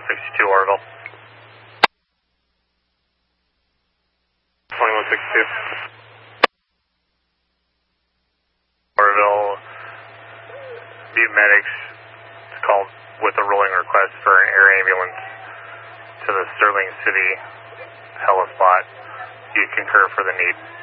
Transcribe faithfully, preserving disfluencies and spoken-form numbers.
sixty-two, Orville. twenty-one sixty-two. Orville, Butte Medics is called with a rolling request for an air ambulance to the Sterling City heli spot. Do you concur for the need?